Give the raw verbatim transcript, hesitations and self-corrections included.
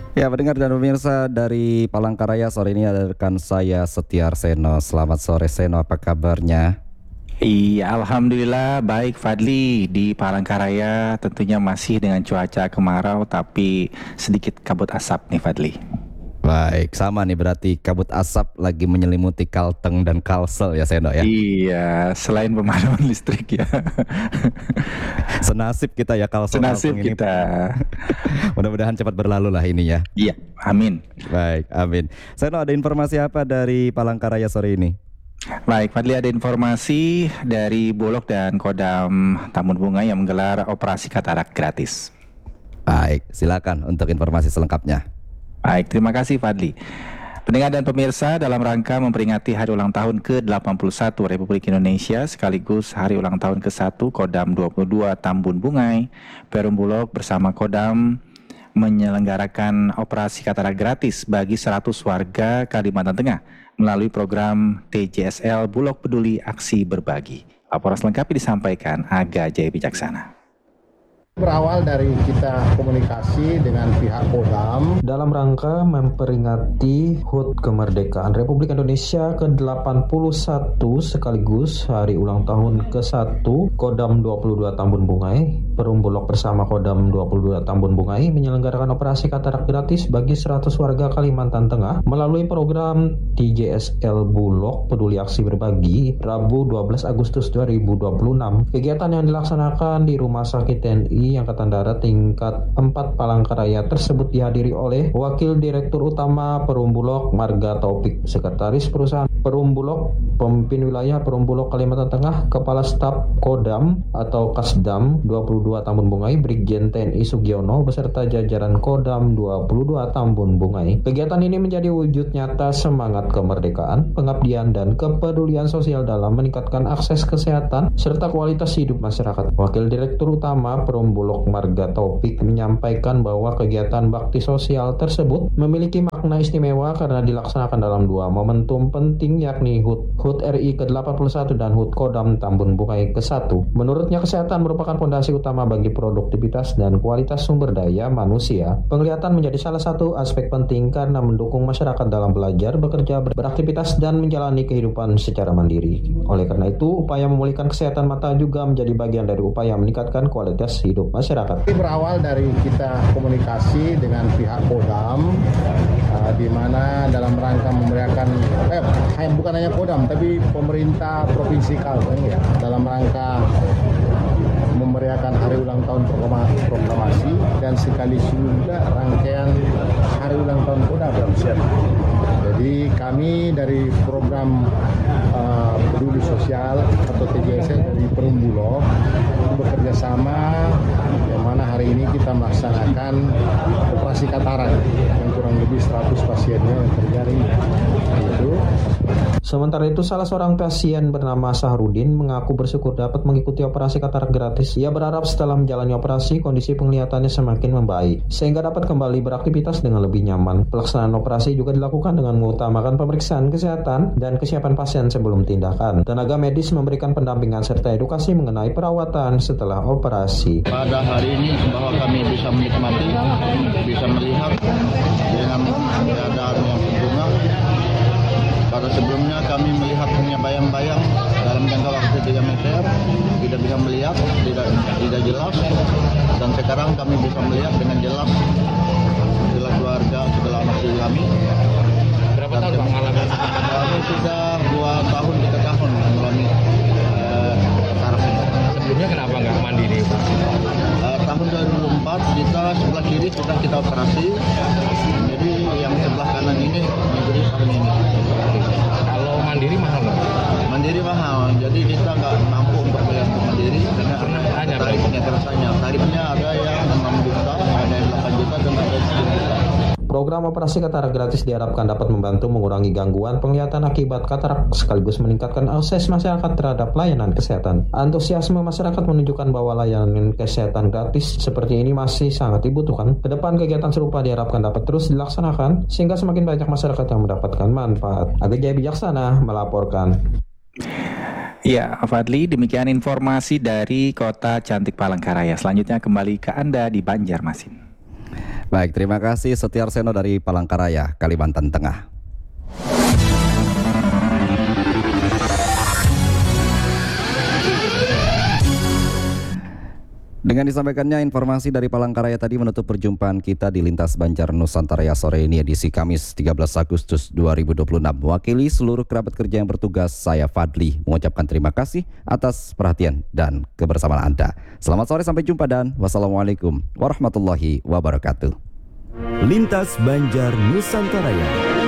Ya, pendengar dan pemirsa dari Palangkaraya, sore ini ada rekan saya Setiar Seno. Selamat sore Seno, apa kabarnya? Iya, alhamdulillah baik Fadli. Di Palangkaraya tentunya masih dengan cuaca kemarau tapi sedikit kabut asap nih Fadli. Baik, sama nih berarti kabut asap lagi menyelimuti Kalteng dan Kalsel ya Seno ya. Iya, selain pemadaman listrik ya. Senasib kita ya Kalsel Senasib Kalteng ini. kita. Mudah-mudahan cepat berlalu lah ini ya. Iya, amin. Baik, amin. Seno, ada informasi apa dari Palangkaraya sore ini? Baik, Fadli, ada informasi dari Bulog dan Kodam Tambun Bunga yang menggelar operasi katarak gratis. Baik, silakan untuk informasi selengkapnya. Baik, terima kasih Fadli. Pendengar dan pemirsa, dalam rangka memperingati hari ulang tahun ke delapan puluh satu Republik Indonesia sekaligus hari ulang tahun ke satu Kodam dua puluh dua Tambun Bungai, Perum Bulog bersama Kodam menyelenggarakan operasi katarak gratis bagi seratus warga Kalimantan Tengah melalui program T J S L Bulog Peduli Aksi Berbagi. Laporan selengkapnya disampaikan Aga Jaya Bijaksana. Berawal dari kita komunikasi dengan pihak Kodam dalam rangka memperingati H U T Kemerdekaan Republik Indonesia ke delapan puluh satu sekaligus hari ulang tahun ke satu Kodam dua puluh dua Tambun Bungai, Perum Bulog bersama Kodam dua puluh dua Tambun Bungai menyelenggarakan operasi katarak gratis bagi seratus warga Kalimantan Tengah melalui program T J S L Bulog Peduli Aksi Berbagi Rabu dua belas Agustus dua ribu dua puluh enam. Kegiatan yang dilaksanakan di Rumah Sakit T N I Angkatan Darat tingkat empat Palangkaraya tersebut dihadiri oleh Wakil Direktur Utama Perum Bulog Marga Taufik, Sekretaris Perusahaan Perum Bulog, Pemimpin Wilayah Perum Bulog Kalimantan Tengah, Kepala Staf Kodam atau Kasdam dua puluh dua Tambun Bungai Brigjen T N I Sugiono beserta jajaran Kodam dua puluh dua Tambun Bungai. Kegiatan ini menjadi wujud nyata semangat kemerdekaan, pengabdian dan kepedulian sosial dalam meningkatkan akses kesehatan serta kualitas hidup masyarakat. Wakil Direktur Utama Perum Bulog Marga Taufik menyampaikan bahwa kegiatan bakti sosial tersebut memiliki makna istimewa karena dilaksanakan dalam dua momentum penting yakni H U T H U T R I ke delapan puluh satu dan H U T Kodam Tambun Bungai ke satu. Menurutnya kesehatan merupakan fondasi utama bagi produktivitas dan kualitas sumber daya manusia. Penglihatan menjadi salah satu aspek penting karena mendukung masyarakat dalam belajar, bekerja, beraktivitas dan menjalani kehidupan secara mandiri. Oleh karena itu, upaya memulihkan kesehatan mata juga menjadi bagian dari upaya meningkatkan kualitas hidup masyarakat. Ini berawal dari kita komunikasi dengan pihak Kodam, uh, di mana dalam rangka memeriahkan, eh, bukan hanya Kodam, tapi pemerintah Provinsi Kalteng ya, dalam rangka memeriahkan hari ulang tahun proklamasi dan sekaligus juga rangkaian hari ulang tahun Kodam. Jadi kami dari program uh, peduli sosial atau T J S L dari Perum Bulog bekerja sama, yang mana hari ini kita melaksanakan operasi katarak yang kurang lebih seratus pasiennya yang terjaring. Itu. Sementara itu, salah seorang pasien bernama Sahrudin mengaku bersyukur dapat mengikuti operasi katarak gratis. Ia berharap setelah menjalani operasi, kondisi penglihatannya semakin membaik, sehingga dapat kembali beraktivitas dengan lebih nyaman. Pelaksanaan operasi juga dilakukan dengan mengutamakan pemeriksaan kesehatan dan kesiapan pasien sebelum tindakan. Tenaga medis memberikan pendampingan serta edukasi mengenai perawatan setelah operasi. Pada hari ini bahwa kami bisa menikmati, bisa melihat dengan keadaan yang sempurna. Pada sebelumnya kami melihat hanya bayang-bayang dalam jangka waktu tiga meter, tidak bisa melihat, tidak tidak jelas, dan sekarang kami bisa melihat dengan jelas setelah keluarga, setelah masih kami. Berapa tahun Pak mengalami? Kami sudah dua tahun, tiga tahun mengalami eh, saraf ini. Sebelumnya kenapa nggak mandiri? Uh, tahun dua ribu empat kita sebelah kiri sudah kita operasi, jadi yang sebelah kanan ini minggu tahun ini. Kalau mandiri mahal nggak? Mandiri mahal, jadi kita nggak mampu untuk bayar untuk mandiri karena Tanya, tarifnya terasanya. Tarifnya ada yang enam juta, ada yang delapan juta, dan ada yang sepuluh juta. Program operasi katarak gratis diharapkan dapat membantu mengurangi gangguan penglihatan akibat katarak sekaligus meningkatkan akses masyarakat terhadap layanan kesehatan. Antusiasme masyarakat menunjukkan bahwa layanan kesehatan gratis seperti ini masih sangat dibutuhkan. Kedepan kegiatan serupa diharapkan dapat terus dilaksanakan sehingga semakin banyak masyarakat yang mendapatkan manfaat. Aga Jaya Bijaksana melaporkan. Ya, Fadli, demikian informasi dari Kota Cantik Palangkaraya. Selanjutnya kembali ke Anda di Banjarmasin. Baik, terima kasih Setiarseno dari Palangkaraya, Kalimantan Tengah. Dengan disampaikannya informasi dari Palangkaraya tadi menutup perjumpaan kita di Lintas Banjar Nusantara sore ini edisi Kamis tiga belas Agustus dua ribu dua puluh enam. Mewakili seluruh kerabat kerja yang bertugas, saya Fadli mengucapkan terima kasih atas perhatian dan kebersamaan Anda. Selamat sore, sampai jumpa dan wassalamualaikum warahmatullahi wabarakatuh. Lintas Banjar Nusantara.